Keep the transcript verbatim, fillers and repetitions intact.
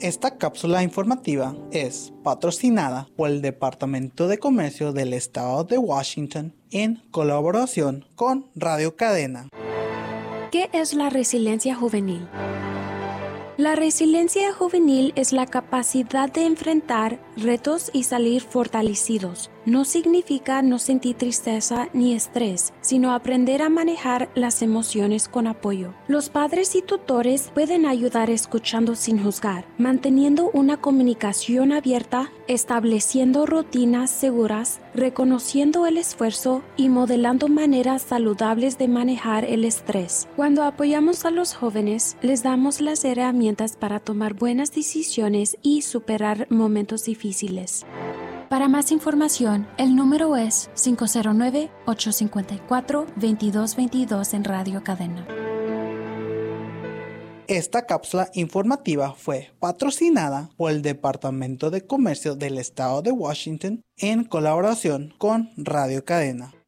Esta cápsula informativa es patrocinada por el Departamento de Comercio del Estado de Washington en colaboración con Radio Cadena. ¿Qué es la resiliencia juvenil? La resiliencia juvenil es la capacidad de enfrentar retos y salir fortalecidos. No significa no sentir tristeza ni estrés, sino aprender a manejar las emociones con apoyo. Los padres y tutores pueden ayudar escuchando sin juzgar, manteniendo una comunicación abierta, estableciendo rutinas seguras, reconociendo el esfuerzo y modelando maneras saludables de manejar el estrés. Cuando apoyamos a los jóvenes, les damos las herramientas para tomar buenas decisiones y superar momentos difíciles. Para más información, el número es cinco cero nueve, ocho cinco cuatro, dos dos dos dos en Radio Cadena. Esta cápsula informativa fue patrocinada por el Departamento de Comercio del Estado de Washington en colaboración con Radio Cadena.